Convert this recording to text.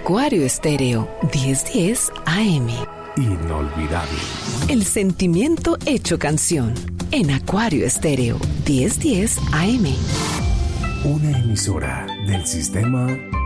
Acuario Estéreo 1010 AM. Inolvidable. El sentimiento hecho canción. En Acuario Estéreo 1010 AM. Una emisora del sistema